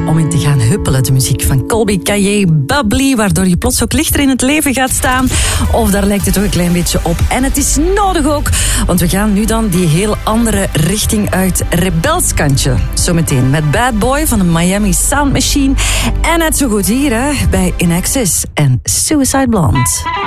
om in te gaan huppelen. De muziek van Colby Caillé, Bubbly, waardoor je plots ook lichter in het leven gaat staan. Of daar lijkt het toch een klein beetje op. En het is nodig ook, want we gaan nu dan die heel andere richting uit, rebelskantje. Zometeen met Bad Boy van de Miami Sound Machine. En net zo goed hier hè, bij In Excess en Suicide Blonde.